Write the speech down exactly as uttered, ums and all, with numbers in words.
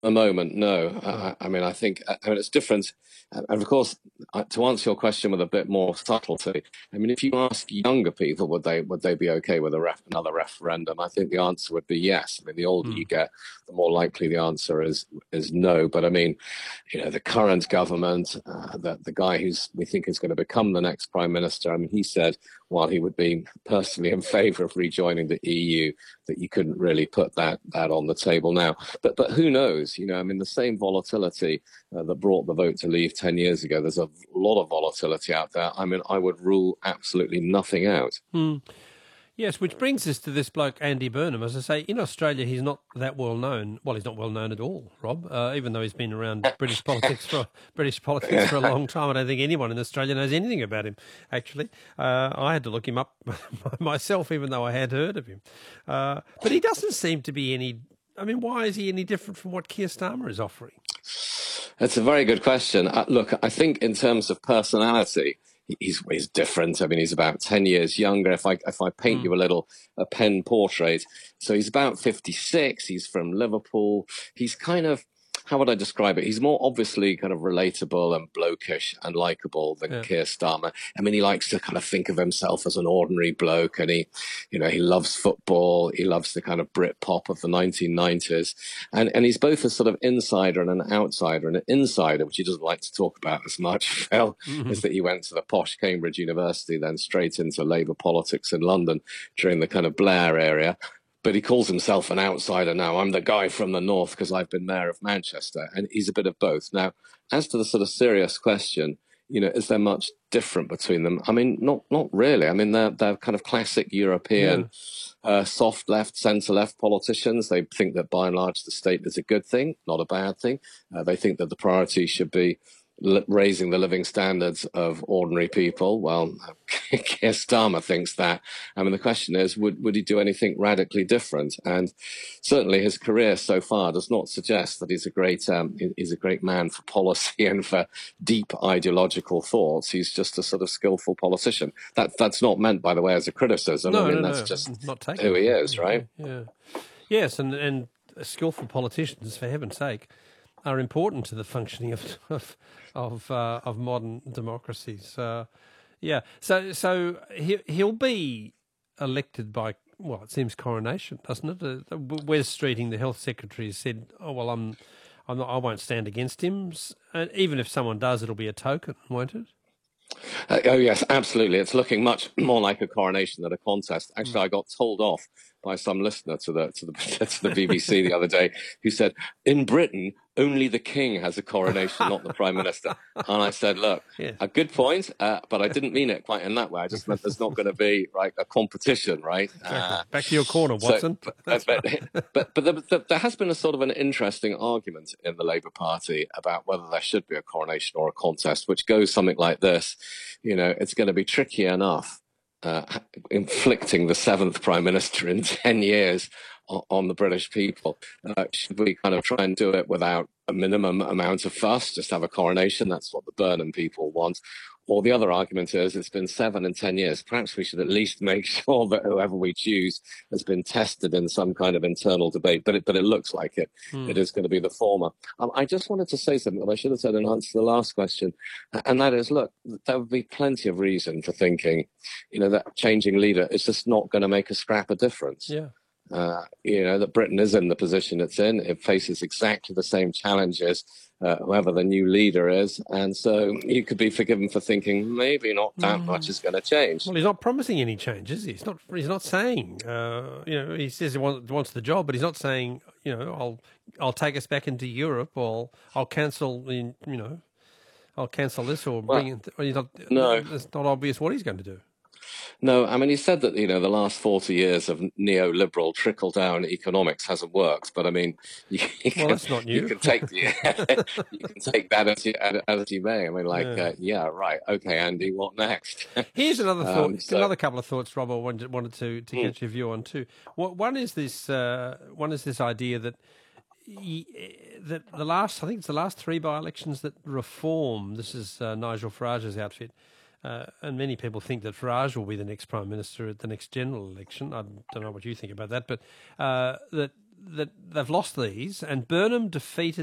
the moment, no. Right. I, I mean, I think, I mean, it's different. And of course, uh, to answer your question with a bit more subtlety, I mean, if you ask younger people, would they would they be okay with a ref, another referendum? I think the answer would be yes. I mean, the older Mm. you get, the more likely the answer is is no. But I mean, you know, the current government, uh, the the guy who's we think is going to become the next prime minister. I mean, he said while he would be personally in favour of rejoining the E U, that you couldn't really put that that on the table now. But but who knows? You know, I mean, the same volatility uh, that brought the vote to leave ten years ago. There's a lot of volatility out there. I mean, I would rule absolutely nothing out. Mm. Yes, which brings us to this bloke, Andy Burnham. As I say, in Australia, he's not that well known. Well, he's not well known at all, Rob, uh, even though he's been around British politics for British politics for a long time. I don't think anyone in Australia knows anything about him, actually. Uh, I had to look him up myself, even though I had heard of him. Uh, but he doesn't seem to be any... I mean, why is he any different from what Keir Starmer is offering? That's a very good question. Uh, look, I think in terms of personality, he's he's different. I mean, he's about ten years younger. If I if I paint Mm. you a little a pen portrait, so he's about fifty-six. He's from Liverpool. He's kind of, how would I describe it? He's more obviously kind of relatable and blokish and likable than Yeah. Keir Starmer. I mean, he likes to kind of think of himself as an ordinary bloke, and he, you know, he loves football. He loves the kind of Brit pop of the nineteen nineties, and and he's both a sort of insider and an outsider. And an insider, which he doesn't like to talk about as much, Phil, Mm-hmm. is that he went to the posh Cambridge University, then straight into Labour politics in London during the kind of Blair area. But he calls himself an outsider now. I'm the guy from the north because I've been mayor of Manchester. And he's a bit of both. Now, as to the sort of serious question, you know, is there much different between them? I mean, not not really. I mean, they're, they're kind of classic European, yeah. uh, soft left, centre left politicians. They think that by and large the state is a good thing, not a bad thing. Uh, they think that the priority should be raising the living standards of ordinary people. Well, Keir Starmer thinks that. I mean, the question is, would, would he do anything radically different? And certainly his career so far does not suggest that he's a great, um, he's a great man for policy and for deep ideological thoughts. He's just a sort of skillful politician. That, that's not meant, by the way, as a criticism. No, I mean, no, that's no. just Not taking who he is, right? Yeah. yeah. Yes, and, and skillful politicians, for heaven's sake, are important to the functioning of of of, uh, of modern democracies. Uh, yeah, so so he he'll be elected by, well, it seems coronation, doesn't it? Uh, Wes Streeting, the health secretary, said, "Oh well, I'm I'm not, I won't stand against him. And even if someone does, it'll be a token, won't it?" Uh, oh yes, absolutely. It's looking much more like a coronation than a contest. Actually, mm. I got told off by some listener to the to the to the B B C the other day, who said, "In Britain, only the king has a coronation, not the prime minister." And I said, "Look, yeah. a good point, uh, but I didn't mean it quite in that way. I just meant there's not going to be like a competition, right?" Exactly. Uh, Back to your corner, Watson. So, but, but, but, but, but there, there has been a sort of an interesting argument in the Labour Party about whether there should be a coronation or a contest, which goes something like this: you know, it's going to be tricky enough Uh, inflicting the seventh prime minister in ten years on, on the British people. Uh, should we kind of try and do it without a minimum amount of fuss, just have a coronation? That's what the Burnham people want. Or the other argument is it's been seven and ten years. Perhaps we should at least make sure that whoever we choose has been tested in some kind of internal debate. But it, but it looks like it. Hmm. It is going to be the former. Um, I just wanted to say something that I should have said in answer to the last question. And that is, look, there would be plenty of reason for thinking, you know, that changing leader is just not going to make a scrap of difference. Yeah. Uh, you know, that Britain is in the position it's in. It faces exactly the same challenges, uh, whoever the new leader is. And so you could be forgiven for thinking maybe not that mm. much is going to change. Well, he's not promising any changes. He's not, he's not saying, uh, you know, he says he wants, wants the job, but he's not saying, you know, I'll, I'll take us back into Europe, or I'll cancel, in, you know, I'll cancel this or bring well, it. He's not, no, it's not obvious what he's going to do. No, I mean, he said that, you know, the last forty years of neoliberal trickle-down economics hasn't worked. But, I mean, you, you, well, can, that's not new. you, can, take, you can take that as you, as you may. I mean, like, yeah, uh, yeah right. Okay, Andy, what next? Here's another thought, um, so, another couple of thoughts, Rob, I wanted, wanted to, to get mm. your view on too. One is this, uh, one is this idea that that the last, I think it's the last three by-elections that Reform, this is uh, Nigel Farage's outfit, Uh, and many people think that Farage will be the next Prime Minister at the next general election. I don't know what you think about that, but uh, that that they've lost these, and Burnham defeated